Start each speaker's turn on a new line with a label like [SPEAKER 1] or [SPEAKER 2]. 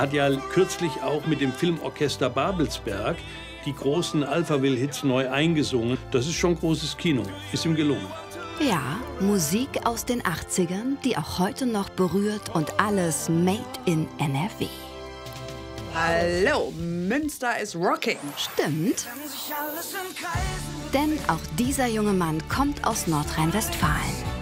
[SPEAKER 1] hat ja kürzlich auch mit dem Filmorchester Babelsberg die großen Alphaville-Hits neu eingesungen. Das ist schon großes Kino. Ist ihm gelungen.
[SPEAKER 2] Ja, Musik aus den 80ern, die auch heute noch berührt und alles made in NRW.
[SPEAKER 3] Hallo, Münster ist rocking.
[SPEAKER 2] Stimmt. Denn auch dieser junge Mann kommt aus Nordrhein-Westfalen.